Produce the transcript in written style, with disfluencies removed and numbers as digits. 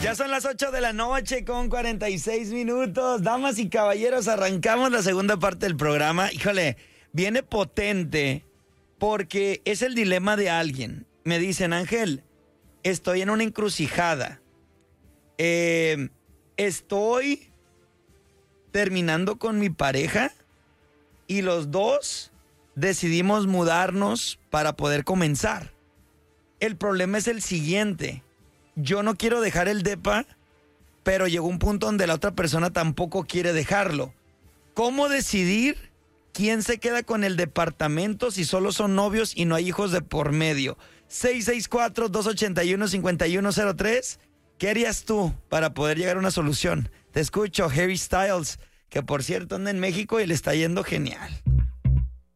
Ya son las 8 de la noche con 46 minutos. Damas y caballeros, arrancamos la segunda parte del programa. Híjole, viene potente porque es el dilema de alguien. Me dicen, Ángel, estoy en una encrucijada. Estoy terminando con mi pareja y los dos decidimos mudarnos para poder comenzar. El problema es el siguiente. Yo no quiero dejar el depa, pero llegó un punto donde la otra persona tampoco quiere dejarlo. ¿Cómo decidir quién se queda con el departamento si solo son novios y no hay hijos de por medio? 664-281-5103. ¿Qué harías tú para poder llegar a una solución? Te escucho, Harry Styles, que por cierto anda en México y le está yendo genial.